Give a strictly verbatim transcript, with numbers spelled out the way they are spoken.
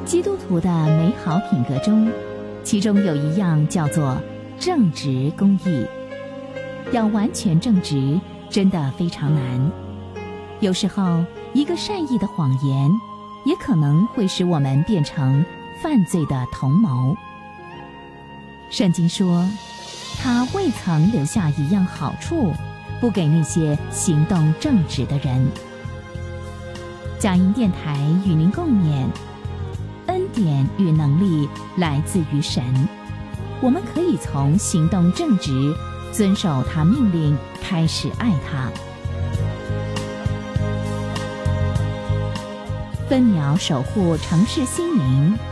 基督徒的美好品格中，其中有一样叫做正直公义。要完全正直，真的非常难。有时候，一个善意的谎言，也可能会使我们变成犯罪的同谋。圣经说，他未曾留下一样好处，不给那些行动正直的人。佳音电台与您共勉，恩典与能力来自于神，我们可以从行动正直、遵守他命令开始爱他。分秒守护城市心灵，